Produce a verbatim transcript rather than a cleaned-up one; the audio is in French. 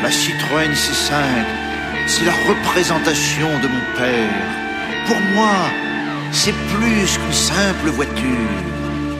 La Citroën C cinq, c'est la représentation de mon père. Pour moi, c'est plus qu'une simple voiture.